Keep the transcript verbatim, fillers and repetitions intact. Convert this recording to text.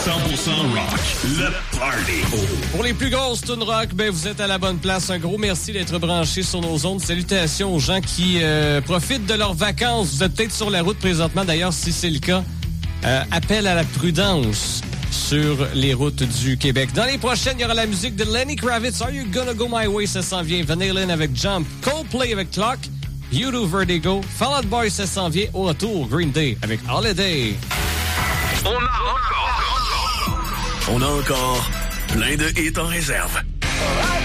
cent pour cent rock. Le Party. Pour les plus grosses tunes rock, ben vous êtes à la bonne place. Un gros merci d'être branchés sur nos ondes. Salutations aux gens qui euh, profitent de leurs vacances. Vous êtes peut-être sur la route présentement. D'ailleurs, si c'est le cas, euh, appel à la prudence sur les routes du Québec. Dans les prochaines, il y aura la musique de Lenny Kravitz. Are You Gonna Go My Way? Ça s'en vient. Van Halen avec Jump. Coldplay avec Clock. You Do Vertigo. Fall Out Boy, ça s'en vient. Au retour, Green Day avec Holiday. On a encore, on a encore plein de hits en réserve.